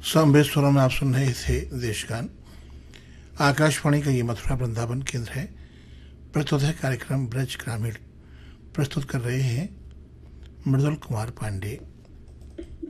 संबेश्वरों में आप सुन रहे थे देशगान। आकाशवाणी का ये मथुरा वृंदावन केंद्र है। प्रस्तुत है कार्यक्रम ब्रज ग्रामीण। प्रस्तुत कर रहे हैं मृदुल कुमार पांडे।